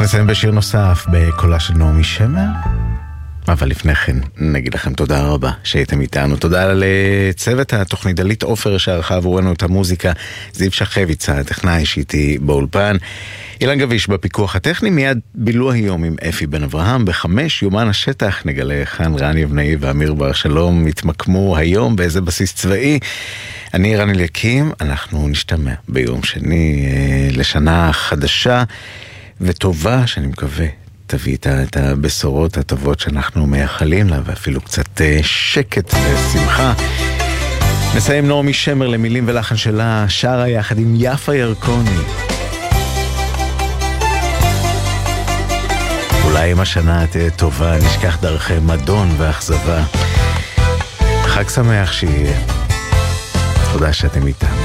נסיים בשיר נוסף בקולה של נעמי שמר, אבל לפני כן נגיד לכם תודה רבה שהייתם איתנו. תודה לצוות התוכנית, דלית עופר שערכה עבורנו את המוזיקה, זיו שחביץ הטכנאי שאיתי באולפן, אילן גביש בפיקוח הטכני. מיד בילו היום עם אפי בן אברהם. ב5 יומן השטח נגלה היכן רן יבנאי ואמיר בר שלום התמקמו היום באיזה בסיס צבאי. אני רן אליקים, אנחנו נשתמע ביום שני לשנה חדשה וטובה, שאני מקווה תביא את הבשורות הטובות שאנחנו מייחלים לה, ואפילו קצת שקט ושמחה. נסיים נעמי שמר למילים ולחן שלה, שרה יחד עם יפה ירקוני. אולי אם השנה תהיה טובה, נשכח דרכי מדון ואכזבה. חג שמח שיהיה. תודה שאתם איתנו.